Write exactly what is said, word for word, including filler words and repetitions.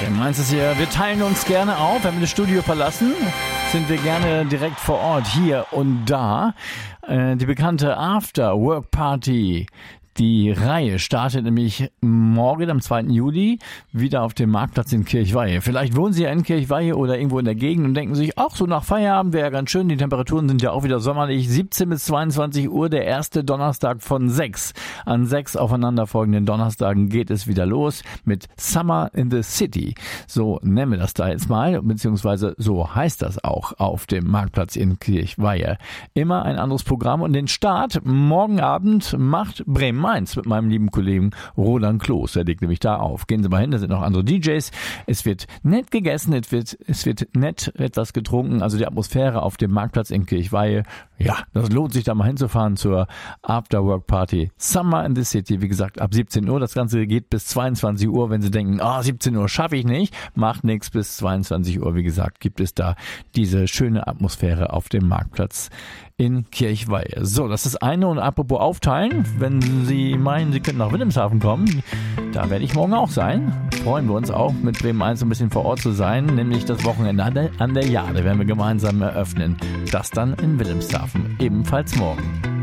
Meins ist hier, wir teilen uns gerne auf. Wenn wir das Studio verlassen, sind wir gerne direkt vor Ort, hier und da. Äh, die bekannte After-Work-Party. Die Reihe startet nämlich morgen am zweiten Juli wieder auf dem Marktplatz in Kirchweihe. Vielleicht wohnen Sie ja in Kirchweihe oder irgendwo in der Gegend und denken sich, ach, so nach Feierabend wäre ja ganz schön. Die Temperaturen sind ja auch wieder sommerlich. siebzehn bis zweiundzwanzig Uhr, der erste Donnerstag von sechs. An sechs aufeinanderfolgenden Donnerstagen geht es wieder los mit Summer in the City. So nennen wir das da jetzt mal, beziehungsweise so heißt das auch auf dem Marktplatz in Kirchweihe. Immer ein anderes Programm und den Start morgen Abend macht Bremen Mainz mit meinem lieben Kollegen Roland Kloß. Der legt nämlich da auf. Gehen Sie mal hin, da sind noch andere D Js. Es wird nett gegessen, es wird, es wird nett etwas getrunken. Also die Atmosphäre auf dem Marktplatz in Kirchweihe, ja, das lohnt sich da mal hinzufahren zur After-Work-Party. Summer in the City, wie gesagt, ab siebzehn Uhr. Das Ganze geht bis zweiundzwanzig Uhr. Wenn Sie denken, ah, oh, siebzehn Uhr schaffe ich nicht, macht nichts. Bis zweiundzwanzig Uhr, wie gesagt, gibt es da diese schöne Atmosphäre auf dem Marktplatz in Kirchweihe. So, das ist eine. Und apropos aufteilen, wenn Sie meinen, Sie könnten nach Wilhelmshaven kommen, da werde ich morgen auch sein. Freuen wir uns auch, mit Bremen eins ein bisschen vor Ort zu sein, nämlich das Wochenende an der, an der Jade werden wir gemeinsam eröffnen. Das dann in Wilhelmshaven, ebenfalls morgen.